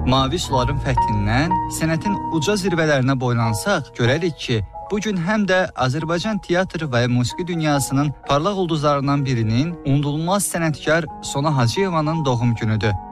Mavi suların fəthindən sənətin uca zirvələrinə boylansaq, görərik ki, bugün həm də Azərbaycan teatr və musiqi dünyasının parlaq ulduzlarından birinin unudulmaz sənətkar Sona Hacıyevanın doğum günüdür.